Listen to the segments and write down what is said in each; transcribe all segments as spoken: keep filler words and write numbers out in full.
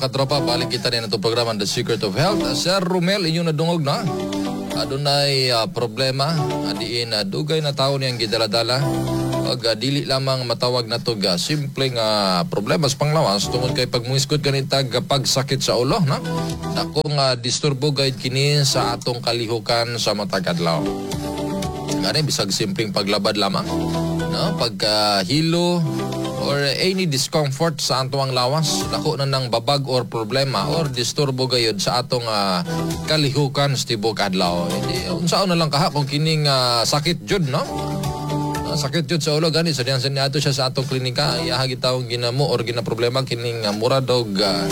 katropa, balik kita rin itong programa The Secret of Health. Uh, Sir Romel, inyong nadungog na. Adunay uh, problema. Adiin, uh, dugay na tao niyang gidaladala. Pag uh, dili lamang matawag na ito, uh, simpleng uh, problema sa panglawas. Tungod kay pagmuiskot ganitag pagsakit sa ulo. Na? Nakong uh, disturbo gayud kini sa atong kalihukan sa matag adlaw. Gani, bisag simpleng paglabad lamang. No? Pagka uh, hilo or any discomfort sa atong lawas, dako na ng babag or problema or disturbo gayud sa atong uh, kalihukan sa tibok adlaw. Hindi unsaon na lang kaha kung kining uh, sakit jud, no? Uh, sakit jud sa ulo gani sa diyan sa niadto siya sa atong klinika, iya gitawag ginamo or ginaproblema kining uh, mura dog uh,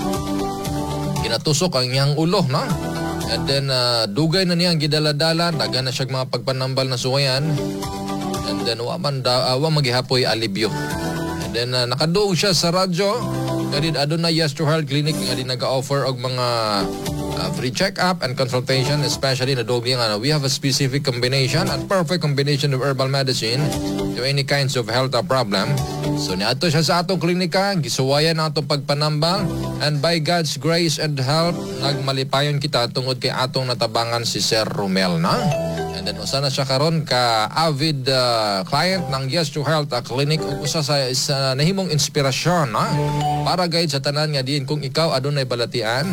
ginatusok ang iyang ulo, no? And then uh, dugay na niyang gidala-dala, daga na siya mga pagpanambal na suwayan. And then wa man da, uh, wa magihapoy alibyo. Then uh, nakaduog siya sa radyo. Kadid aduna Yes to Health Clinic nga din nag-offer og mga uh, free check-up and consultation, especially na duog nga uh, we have a specific combination and perfect combination of herbal medicine to any kinds of health uh, problem. So niadto siya sa atong klinika, gisuwayan ang atong pagpanambal, and by God's grace and help nagmalipayon kita tungod kay atong natabangan si Sir Romel, na. And then usa na siya karon ka avid uh, client ng Yes to Health uh, Clinic, ug usa sa isa nahimong inspirasyon, ha? Para gayud sa tanan nga diin kung ikaw adunay balatian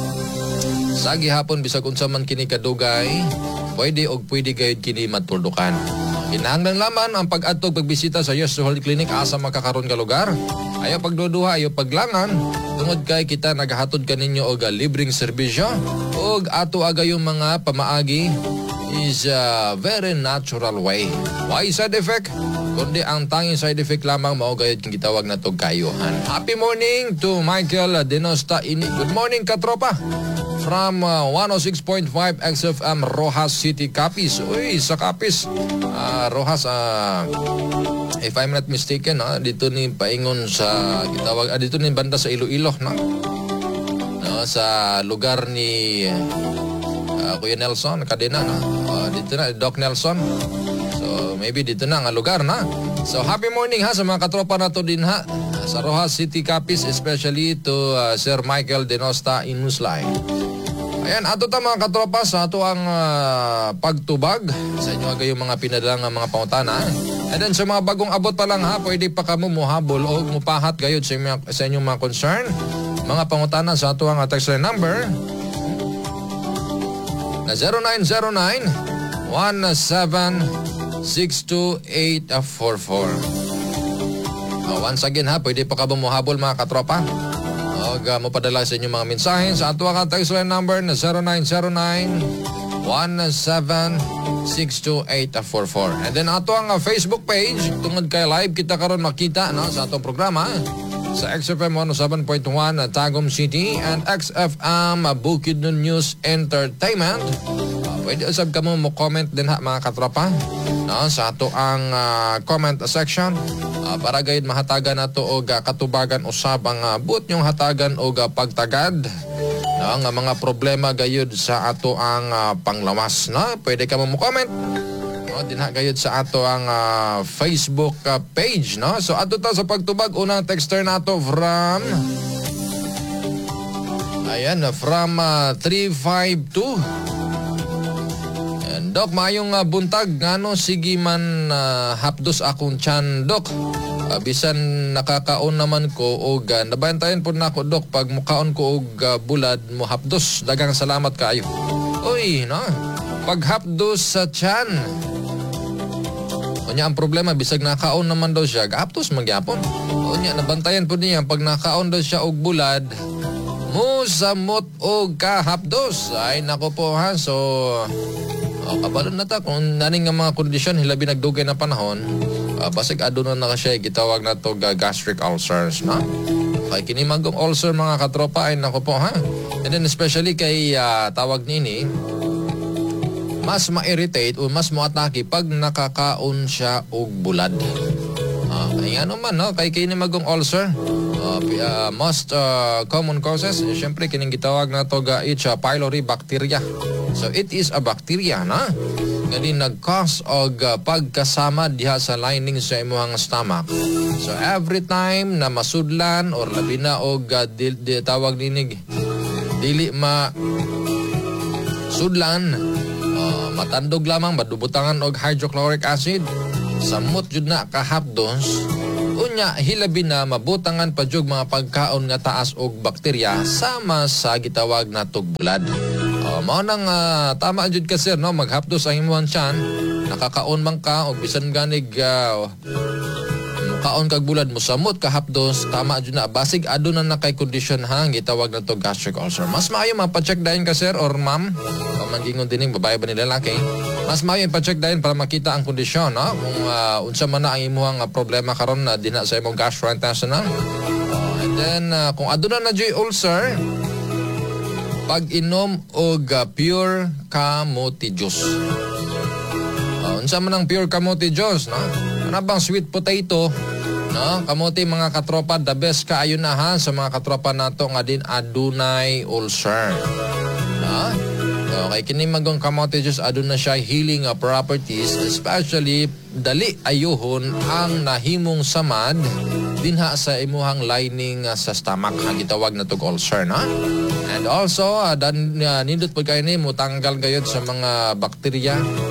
sa gihapon bisag unsa man kini kadugay, pwede og pwede gayud kini matuldukan. Kinahanglan laman ang pag-adtog pagbisita sa Yes to Health Clinic asa makakaron ka lugar. Ayaw pagduduha, ayaw paglangan. Tungod kay kita nagahatod kaninyo og uh, libreng serbisyo og ato aga yung mga pamaagi is a very natural way. Why side effect? Kundi ang tanging side effect lamang mao gayud kung gitawag na tog kayuhan. Happy morning to Michael Denosta ini. Good morning katropa. From uh, one oh six point five X F M Rojas City, Capiz. Uy, sa Capiz. Uh, Rojas, uh, if I'm not mistaken, uh, dito ni paingon sa gitawag, uh, dito ni banda sa Iloilo, no? No, sa lugar ni Uh, Kuya Nelson, kadena na. Uh, dito na, Doc Nelson. So, maybe dito na ang lugar na. So, happy morning ha sa mga katropa na to din ha. Sa Rojas City, Capiz, especially to uh, Sir Michael Denosta Inuslay. Ayan, ato ta mga katropa sa ato ang uh, pagtubag. Sa inyo agay yung mga pinadalang uh, mga pangutana. And then sa mga bagong abot pa lang ha, pwede pa kamo muhabol o mupahat gayod sa, sa inyong mga concern. Mga pangutana sa ato ang uh, text line number na zero nine zero nine, one seven, six two eight four four. Uh, once again ha, pwede pa ka bumuhabol mga katropa. Huwag uh, mo padala sa inyong mga mensahe sa ato ang text line number na zero nine zero nine, one seven, six two eight four four. And then ato ang uh, Facebook page, tungod kay live kita karon makita, no, sa atong programa sa X F M one oh seven point one uh, Tagum City and X F M uh, Bukidnon News Entertainment. Uh, pwede usab ka mo mo-comment din ha mga katropa, no, sa ato ang uh, comment section uh, para gayud mahatagan nato og uh, katubagan usab ang uh, buot nyong hatagan og uh, pagtagad, no, nga mga problema gayud sa ato ang uh, panglawas, no. Pwede ka mo mo-comment din ha gayud sa ato ang uh, Facebook uh, page, no. So ato ta sa pagtubag, unang texter nato from ayan from uh, three five two. And Dok, maayong uh, buntag ngano sige man uh, hapdos akong tiyan, Dok. Uh, bisan nakakaon naman ko og uh, nabantayan po nako, Dok, pag mukaon ko og uh, bulad mo hapdos. Dagang salamat kaayo. Oy, no. Pag hapdos sa tiyan, unya ang problema bisag nakaon naman daw siya, gaptos magyapon. Unya nabantayan po niya pag nakaon daw siya og bulad, musamot og kahapdos. Ay nako po ha. So oh, kabalon na ta kung naning nga mga kondisyon hilabi nagdugay na panahon, uh, basig aduna na ka siya gitawag na to uh, gastric ulcers, na. Kay kini magong ulcer mga katropa ay nako po ha. And then especially kay uh, tawag nini mas ma-irritate o mas mo-atake pag nakakaon siya og bulad. Uh, kaya ano man, no? Kay kini magong ulcer, uh, uh, most uh, common causes, eh, syempre kining gitawag na to ga H. pylori bacteria. So it is a bacteria, na. nga di nag-cause og uh, pagkasama diha sa lining sa imuhang stomach. So every time na masudlan or labi na og uh, di, di, tawag ninig dili ma sudlan, uh, matandog lamang madubutangan og hydrochloric acid, samot jud na kahapdos, unya hilabi na mabutangan pa jud mga pagkaon nga taas og bakterya sama sa gitawag na tugbulad. Uh, mao nang uh, tama jud ka sir no, maghapdos ang imong tiyan, nakakaon man ka og bisan ganig uh, kaon kag bulad mo samot kahapdos, tama jud na basig aduna na kay condition ha gitawag na to gastric ulcer. Mas maayo mapacheck dayon ka sir or ma'am, pamangingon dining babae ba nila lalaki, mas maayo ipacheck dayon para makita ang kondisyon no, kung uh, unsa man na ang imong uh, problema karon na dinha sa imong gastrointestinal. Uh, and then uh, kung aduna na jud ulcer, pag-inom og uh, pure kamote juice. Uh, unsa man ang pure kamote juice no? Ano bang sweet potato, no? Kamote mga katropa, the best kaayo na ha sa mga katropa nato nga din adunay ulcer. No? Okay, kini magong kamote juice aduna siya healing uh, properties, especially dali ayuhon ang nahimong samad dinha sa imuhang lining uh, sa stomach nga gitawag na tog ulcer, no? And also uh, dan uh, nindot pud kay ni mo tanggal gayud sa mga bakterya,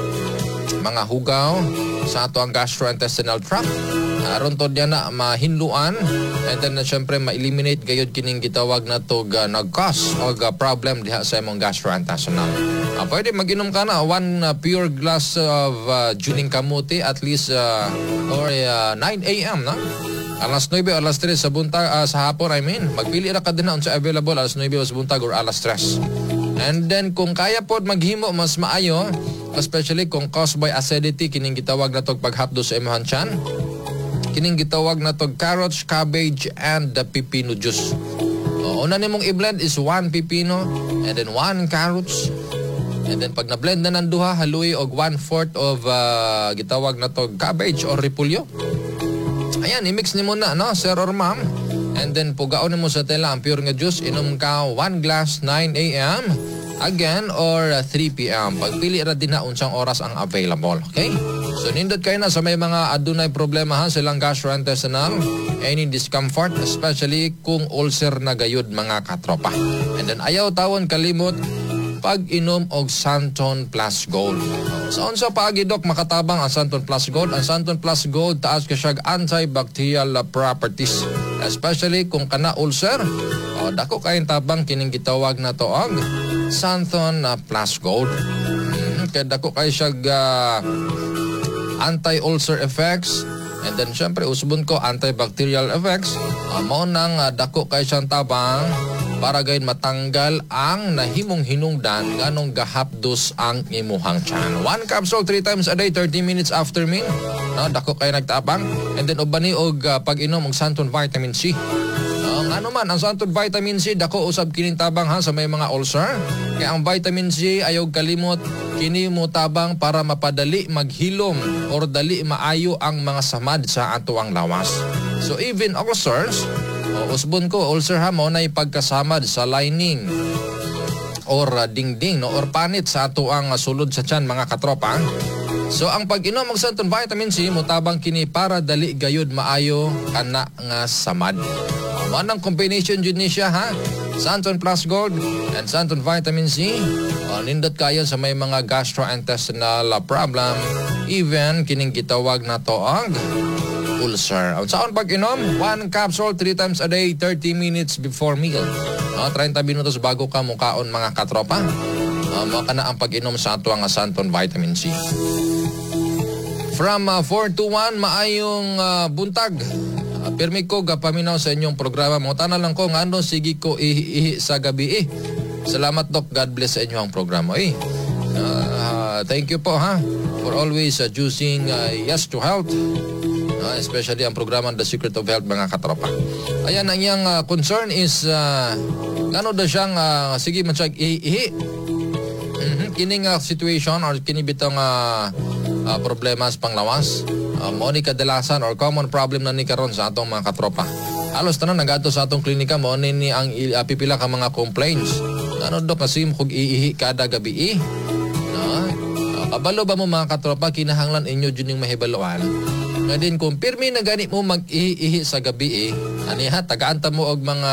mga hugaw sa ato ang gastrointestinal tract. Aron to diyan na mahinluan, and then na syempre ma-eliminate gayud kining gitawag na to uh, nag-cause og uh, problem diha sa imong gastrointestinal. Uh, pwede mag-inom ka na one uh, pure glass of uh, juning kamote at least uh, or uh, nine a.m. na. Alas nueve o alas tres sa buntag, uh, sa hapon I mean. Magpili ra ka din na unsa available alas nueve sa buntag or alas tres. And then kung kaya pod maghimo mas maayo, especially kung caused by acidity, kining gitawag na tog paghapdo sa imong tiyan. Kining gitawag na tog carrots, cabbage, and the pipino juice. O, una nimong i-blend is one pipino and then one carrots. And then pag na-blend na ng duha, haluy og one-fourth of uh, gitawag na tog cabbage or repolyo. Ayan, i-mix nimo na, no, sir or ma'am. And then pugaon nimo sa tela ang pure nga juice, inom ka one glass nine a.m. again or uh, three p.m. Pagpili ra din na unsang oras ang available. Okay? So nindot kayo na sa may mga adunay problema ha silang gastrointestinal, any discomfort, especially kung ulcer na gayud mga katropa. And then ayaw tawon kalimot pag-inom og Santon Plus Gold. Sa unsa paagi dok makatabang ang Santon Plus Gold? Ang Santon Plus Gold taas ka siyang antibacterial properties, especially kung kana ulcer. O, dako kayong tabang kining gitawag na to og Santon uh, Plus Gold. Hmm, kaya dako kayo siyang uh, anti-ulcer effects, and then syempre usbon ko antibacterial effects. Uh, mo nang uh, dako kayo siyang tabang para gayon matanggal ang nahimong hinungdan nganong gahapdos ang imuhang tiyan. One capsule three times a day, thirty minutes after meal. No, dako kayo nagtabang. And then ubani og uh, pag-inom og Santon Vitamin C. No, ngano man ang Santon Vitamin C dako usab kining tabang ha sa may mga ulcer. Kaya ang vitamin C ayaw kalimot kini mo tabang para mapadali maghilom or dali maayo ang mga samad sa ato ang lawas. So even ulcers, o, usbon ko, ulcer ha mo na ipagkasamad sa lining or uh, dingding no, or panit sa ato ang uh, sulod sa tiyan mga katropa. So ang pag-inom ng Santon Vitamin C mutabang kini para dali gayud maayo kana nga samad. Manang combination jud ni siya ha. Santon Plus Gold and Santon Vitamin C. O, nindot kayo sa may mga gastrointestinal uh, problem, even kining gitawag na to ang ulcer. Saan pag-inom? One capsule three times a day, thirty minutes before meal. No, thirty minutos bago ka mukaon mga katropa. No, mo kana ang pag-inom sa ato ang Santon Vitamin C. From uh, four to one, maayong uh, buntag. Uh, pirmi ko gapaminaw sa inyong programa. Mo tanan lang ko ngano sige ko ihi sa gabi eh. Salamat Doc, God bless sa inyong programa eh. Uh, thank you po ha for always uh, choosing uh, Yes to Health. Uh, especially ang programa The Secret of Health mga katropa. Ayan, ang iyang uh, concern is uh, ngano daw siyang uh, sige man siya ihi. Mm-hmm. Kining uh, situation or kini bitong uh, uh, problemas panglawas. Uh, mo ni kadalasan or common problem na ni karon sa atong mga katropa. Halos tanan nagato sa atong klinika mo ni, ni ang uh, pipila ka mga complaints. Ano do kasi mo kog iihi kada gabi eh. No? Uh, Abalo ba mo mga katropa, kinahanglan inyo dyan yung mahibaloan. Nga din kung pirmi na gani mo mag-ihi sa gabi eh, aniha, tagaanta mo og mga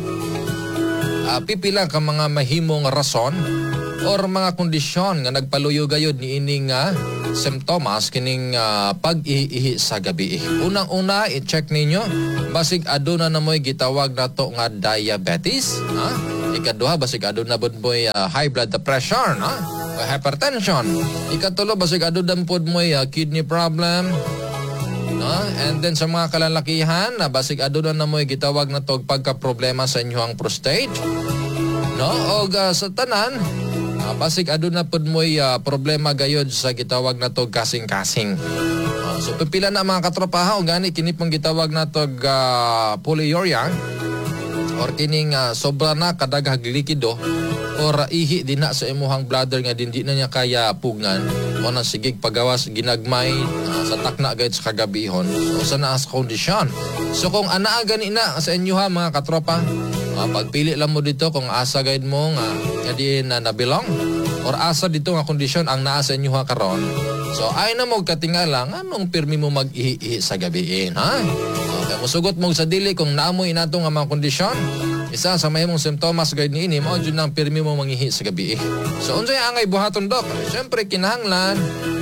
uh, pipila ka mga mahimong rason or mga kondisyon nga nagpaluyo gayod ni ining uh, symptoms kining uh, pag-ihi sa gabi. Unang-una, i-check ninyo basig aduna na mo'y gitawag na to nga diabetes, ha? Ikaduha, basig aduna bud mo'y uh, high blood pressure, ha? O hypertension. Ikatulo, basig aduna pod mo'y uh, kidney problem, no? And then sa mga kalalakihan, na basig aduna na mo'y gitawag na to pagka-problema sa inyong prostate, no? O uh, sa tanan, Uh, basig aduna pod mo'y uh, problema gayod sa gitawag na to kasing-kasing. Uh, so pipila na mga katropa ha, o gani kini pang gitawag na to uh, polyuria or kining uh, sobra na kadaghag likido or uh, ihi din na sa imuhang bladder nga din di na niya kaya pugnan o na sigig pagawas ginagmay uh, sa takna gayud sa kagabihon o sa naas kondisyon. So kung anaa gani na sa inyo ha mga katropa, Uh, pagpili lang mo dito kung asa guide mo nga nga di na nabilong or asa dito nga kondisyon ang naa sa inyo ha karon. So ay na mo katingala anong pirmi mo mag-ihi sa gabiin, ha? Okay, musugot mo sa dili kung naamoy nato nga mga kondisyon. Isa sa may mong simptomas guide niini mao jud nang pirmi mo mangihi sa gabi. So unsay angay buhaton dok? Syempre kinahanglan.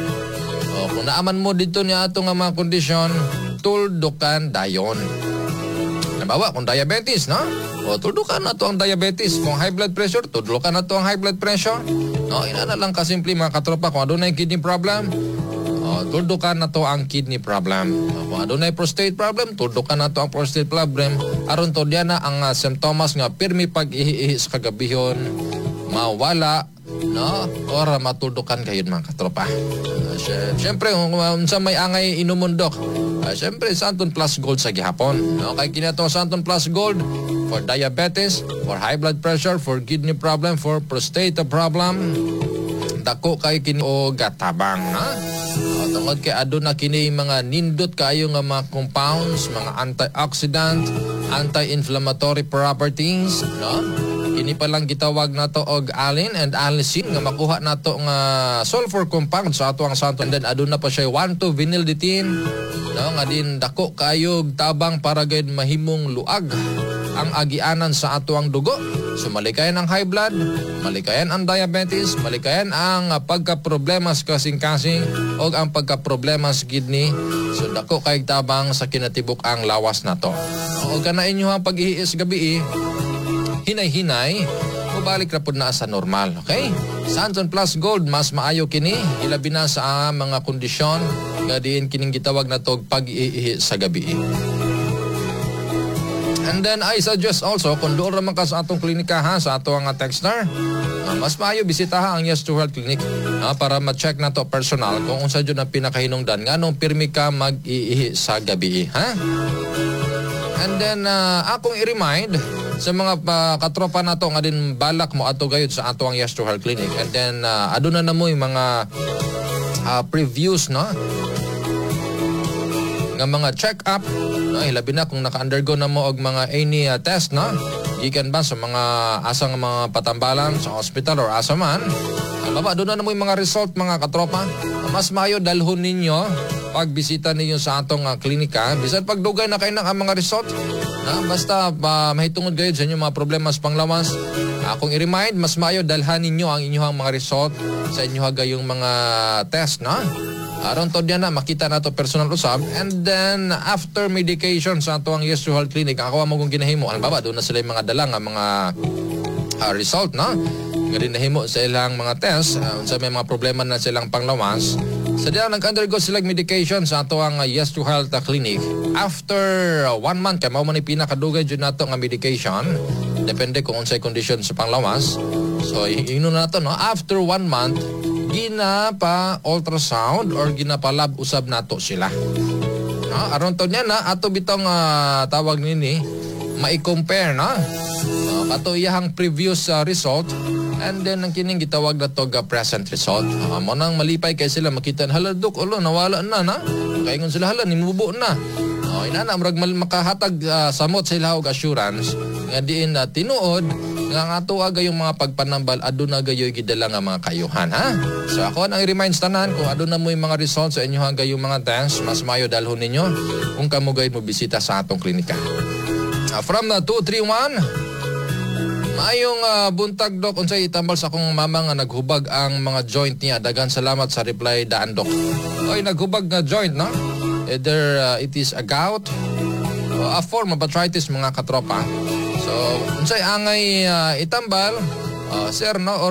O kung naaman mo dito niya ato nga mga kondisyon, tuldukan dayon. Nabawa kung diabetes, no? O tuldukan na to ang diabetes. Kung high blood pressure, tuldukan na to ang high blood pressure. No, ina na lang kasimple mga katropa. Kung adunay kidney problem, o tuldukan na to ang kidney problem. O, kung adunay prostate problem, tuldukan na to ang prostate problem. Aron to diyan na ang uh, symptoms nga pirmi pag-ihi sa kagabihon, mawala, no? Or matuldukan kayo mga katropa. Uh, Siyempre, kung um, sa may angay inumundok, uh, siyempre, Santon Plus Gold sa gihapon. Okay, kinato Santon Plus Gold for diabetes, for high blood pressure, for kidney problem, for prostate problem. Dako kay kini o gatabang, ha? O, tungod kay aduna kini mga nindot kayo nga mga compounds, mga antioxidant, anti-inflammatory properties, no? Kini pa lang gitawag na to og aline and allicin nga makuha na to nga sulfur compound sa ato ang santo. And then aduna pa siya one two vinylditin, no? Nga din dako kayo tabang para gayud mahimong luag ang agianan sa ato ang dugo. So malikayan ang high blood, malikayan ang diabetes, malikayan ang uh, pagka-problema sa kasing-kasing o ang pagka-problema sa kidney. So dako kay tabang sa kinatibuk ang lawas na to. O kana inyo ang pag-iis gabi, hinay-hinay, mubalik na po na sa normal. Okay? Santon Plus Gold, mas maayo kini, ilabi na sa uh, mga kondisyon nga diin kining gitawag na to pag-iihi sa gabi. And then I suggest also, kung doon naman ka sa atong klinika ha, sa ato ang texter, uh, mas maayo bisitaha ang Yes to Health Clinic uh, para ma-check na to personal kung unsa dyan ang pinakahinungdan nga nung pirmi ka mag-iihi sa gabi. Ha? And then uh, akong i-remind sa mga uh, katropa na to nga din balak mo ato gayud sa ato ang Yes to Health Clinic. And then uh, aduna na mo yung mga uh, previews, no? Nga mga check-up, no? Hilabi na kung naka-undergo na mo og mga any uh, test, no? Gikan ba sa mga asang mga patambalan sa hospital or asa man. Uh, baba, doon na mo yung mga result, mga katropa. Uh, mas maayo dalhon ninyo pagbisita ninyo sa atong uh, klinika. Bisan pagdugay na kayo ng uh, mga result. Uh, basta uh, mahitungod kayo sa inyong mga problema sa panglawas. Uh, kung i-remind, mas maayo dalhan ninyo ang inyong mga result sa inyong gayong mga test, no? Aron to diyan na makita na to personal usab. And then after medication sa ato ang Yes to Health Clinic, ako mo kung ginahimo halimbawa doon na sila yung mga dala nga mga uh, result, no? Nga nahimo sa ilang mga test, uh, sa may mga problema na silang panglawas. Sa diyan nag-undergo sila medication sa ato ang uh, Yes to Health uh, Clinic. After uh, one month kay mao man ni pinakadugay jud nato nga medication. Depende kung unsay condition sa panglawas. So ino na to, no? After one month gina pa ultrasound or gina pa lab usab nato sila. No, aron to niya na ato bitong uh, tawag nini mai-compare, na. No? Uh, kato iyang previous uh, result and then ang kining gitawag na to ga present result. Uh, mo nang malipay kay sila makita hala dok ulo nawala na na. Kaingon sila hala nimubo na. Oh, uh, ina na murag makahatag uh, samot sila og assurance nga diin na uh, tinuod nga nga tuwa gayong mga pagpanambal aduna gayoy gidala nga mga kayuhan ha. So ako nang i-remind tanan kung aduna mo yung mga results sa inyo gayong mga dance mas mayo dalhon ninyo kung kamo gayud mo bisita sa atong klinika. Uh, from na two three one maayong uh, buntag dok unsay itambal sa akong mama nga naghubag ang mga joint niya. Dagan salamat sa reply daan dok. Oy naghubag nga joint no? Either uh, it is a gout o a form of arthritis mga katropa. So unsay angay uh, itambal uh, sir no